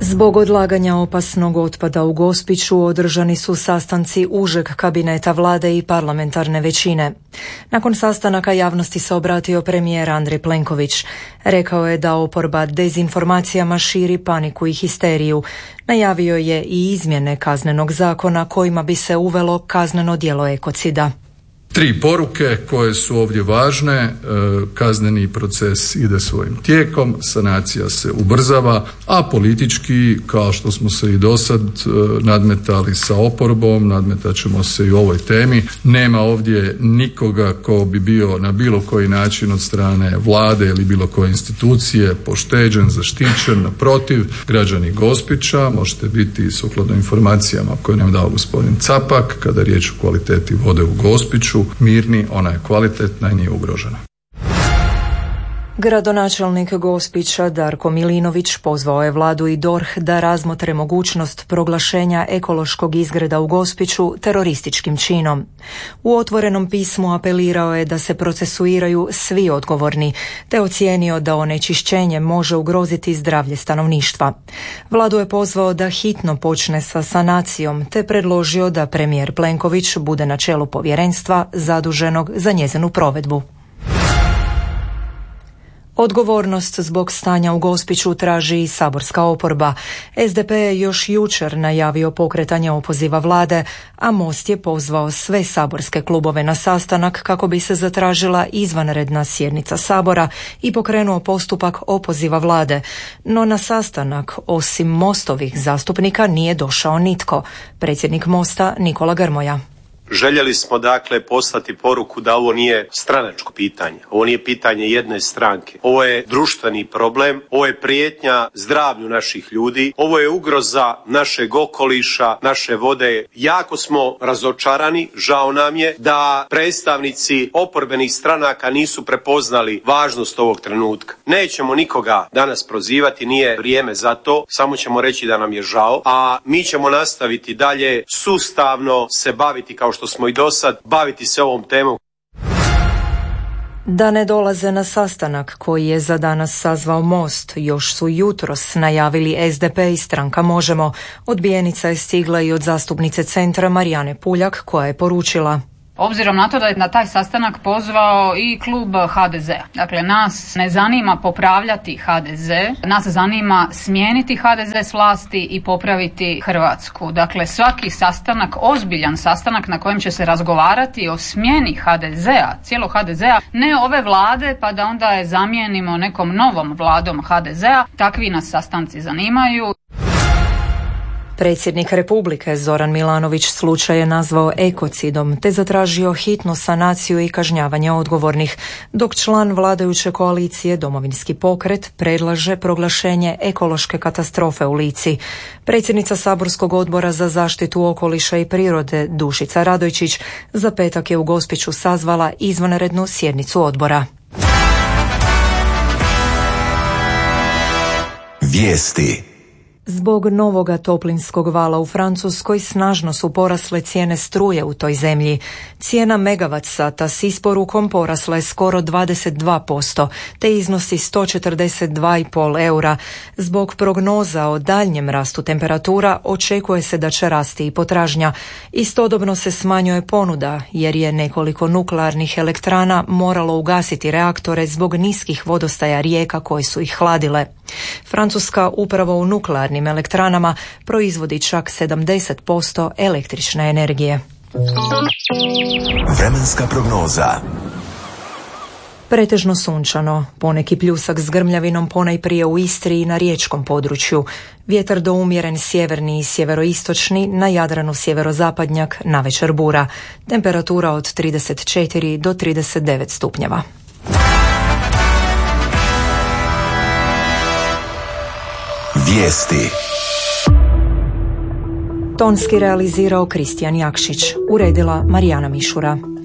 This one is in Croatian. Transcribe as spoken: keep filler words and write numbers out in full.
Zbog odlaganja opasnog otpada u Gospiću održani su sastanci užeg kabineta vlade i parlamentarne većine. Nakon sastanaka javnosti se obratio premijer Andrej Plenković. Rekao je da oporba dezinformacijama širi paniku i histeriju. Najavio je i izmjene kaznenog zakona kojima bi se uvelo kazneno djelo ekocida. Tri poruke koje su ovdje važne. Kazneni proces ide svojim tijekom, sanacija se ubrzava, a politički, kao što smo se i dosad nadmetali sa oporbom, nadmetat ćemo se i u ovoj temi. Nema ovdje nikoga ko bi bio na bilo koji način od strane vlade ili bilo koje institucije pošteđen, zaštićen. Naprotiv, građani Gospića, možete biti sukladno informacijama koje nam dao gospodin Capak, kada je riječ o kvaliteti vode u Gospiću, mirni, ona je kvalitetna i nije ugrožena. Gradonačelnik Gospića Darko Milinović pozvao je vladu i D O R H da razmotre mogućnost proglašenja ekološkog izgreda u Gospiću terorističkim činom. U otvorenom pismu apelirao je da se procesuiraju svi odgovorni, te ocijenio da onečišćenje može ugroziti zdravlje stanovništva. Vladu je pozvao da hitno počne sa sanacijom, te predložio da premijer Plenković bude na čelu povjerenstva zaduženog za njezinu provedbu. Odgovornost zbog stanja u Gospiću traži i saborska oporba. S D P je još jučer najavio pokretanje opoziva vlade, a Most je pozvao sve saborske klubove na sastanak kako bi se zatražila izvanredna sjednica Sabora i pokrenuo postupak opoziva vlade. No na sastanak, osim Mostovih zastupnika, nije došao nitko. Predsjednik Mosta Nikola Grmoja. Željeli smo dakle poslati poruku da ovo nije stranačko pitanje, ovo nije pitanje jedne stranke, ovo je društveni problem, ovo je prijetnja zdravlju naših ljudi, ovo je ugroza našeg okoliša, naše vode. Jako smo razočarani, žao nam je da predstavnici oporbenih stranaka nisu prepoznali važnost ovog trenutka. Nećemo nikoga danas prozivati, nije vrijeme za to, samo ćemo reći da nam je žao, a mi ćemo nastaviti dalje sustavno se baviti kao što što smo i do sad, baviti se ovom temom. Da ne dolaze na sastanak koji je za danas sazvao Most, još su jutros najavili S D P i stranka Možemo. Odbijenica je stigla i od zastupnice Centra Marijane Puljak, koja je poručila: obzirom na to da je na taj sastanak pozvao i klub H D Z-a. Dakle, nas ne zanima popravljati H D Z, nas zanima smijeniti H D Z s vlasti i popraviti Hrvatsku. Dakle, svaki sastanak, ozbiljan sastanak na kojem će se razgovarati o smjeni H D Z-a, cijelog H D Z-a, ne ove vlade pa da onda je zamijenimo nekom novom vladom H D Z-a, takvi nas sastanci zanimaju. Predsjednik Republike Zoran Milanović slučaj je nazvao ekocidom te zatražio hitnu sanaciju i kažnjavanje odgovornih, dok član vladajuće koalicije Domovinski pokret predlaže proglašenje ekološke katastrofe u Lici. Predsjednica saborskog odbora za zaštitu okoliša i prirode Dušica Radojčić za petak je u Gospiću sazvala izvanrednu sjednicu odbora. Vijesti. Zbog novoga toplinskog vala u Francuskoj snažno su porasle cijene struje u toj zemlji. Cijena megavat sata s isporukom porasla je skoro dvadeset dva posto, te iznosi sto četrdeset dva zarez pet eura. Zbog prognoza o daljnjem rastu temperatura očekuje se da će rasti i potražnja. Istodobno se smanjuje ponuda, jer je nekoliko nuklearnih elektrana moralo ugasiti reaktore zbog niskih vodostaja rijeka koje su ih hladile. Francuska upravo u nuklearnim elektranama proizvodi čak sedamdeset posto električne energije. Vremenska prognoza. Pretežno sunčano, poneki pljusak s grmljavinom ponajprije u Istri i na riječkom području. Vjetar do umjeren sjeverni i sjeveroistočni, na Jadranu sjeverozapadnjak, navečer bura. Temperatura od trideset četiri do trideset devet stupnjeva. Vijesti. Tonski realizirao Kristijan Jakšić, uredila Marijana Mišura.